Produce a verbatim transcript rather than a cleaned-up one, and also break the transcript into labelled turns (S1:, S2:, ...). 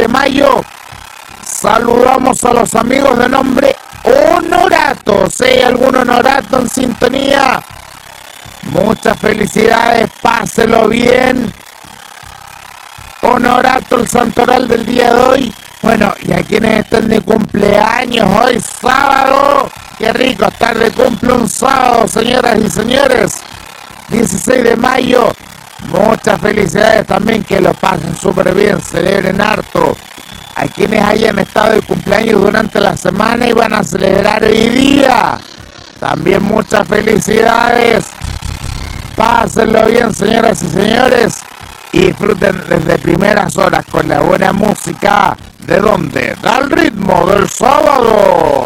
S1: de mayo. Saludamos a los amigos de nombre Honorato. Si hay algún Honorato en sintonía, muchas felicidades, páselo bien. Honorato, el santoral del día de hoy. Bueno, y a quienes estén de cumpleaños hoy sábado, qué rico estar de cumple un sábado, señoras y señores, dieciséis de mayo, muchas felicidades también, que lo pasen súper bien, celebren harto. A quienes hayan estado de cumpleaños durante la semana y van a celebrar hoy día, también muchas felicidades, pásenlo bien, señoras y señores, y disfruten desde primeras horas con la buena música. ¿De dónde? Al ritmo del sábado.